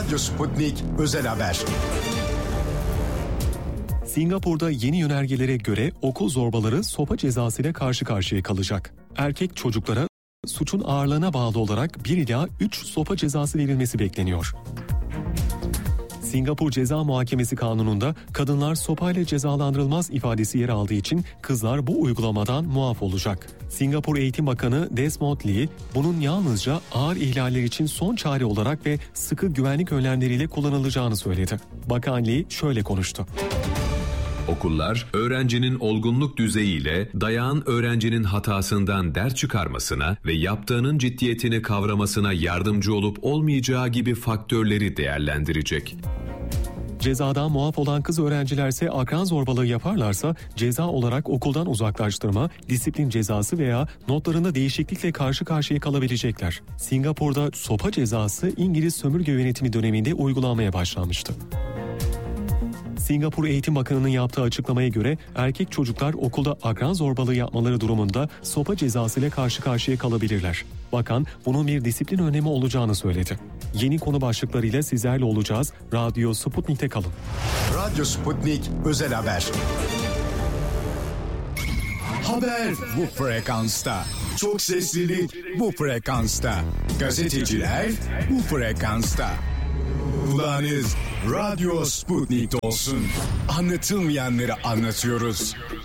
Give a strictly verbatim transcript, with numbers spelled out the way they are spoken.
Radyo Sputnik Özel Haber. Singapur'da yeni yönergelere göre okul zorbaları sopa cezası ile karşı karşıya kalacak. Erkek çocuklara suçun ağırlığına bağlı olarak bir ila üç sopa cezası verilmesi bekleniyor. Singapur Ceza Muhakemesi Kanunu'nda kadınlar sopayla cezalandırılmaz ifadesi yer aldığı için kızlar bu uygulamadan muaf olacak. Singapur Eğitim Bakanı Desmond Lee, bunun yalnızca ağır ihlaller için son çare olarak ve sıkı güvenlik önlemleriyle kullanılacağını söyledi. Bakan Lee şöyle konuştu. Okullar, öğrencinin olgunluk düzeyiyle dayağın öğrencinin hatasından ders çıkarmasına ve yaptığının ciddiyetini kavramasına yardımcı olup olmayacağı gibi faktörleri değerlendirecek. Cezadan muaf olan kız öğrencilerse akran zorbalığı yaparlarsa ceza olarak okuldan uzaklaştırma, disiplin cezası veya notlarında değişiklikle karşı karşıya kalabilecekler. Singapur'da sopa cezası İngiliz sömürge yönetimi döneminde uygulanmaya başlanmıştı. Singapur Eğitim Bakanı'nın yaptığı açıklamaya göre erkek çocuklar okulda akran zorbalığı yapmaları durumunda sopa cezası ile karşı karşıya kalabilirler. Bakan bunun bir disiplin önlemi olacağını söyledi. Yeni konu başlıklarıyla sizlerle olacağız. Radyo Sputnik'te kalın. Radyo Sputnik Özel Haber. Haber bu frekansta. Çok seslilik bu frekansta. Gazeteciler bu frekansta. Kulağınız Radyo Sputnik'te olsun. Anlatılmayanları anlatıyoruz.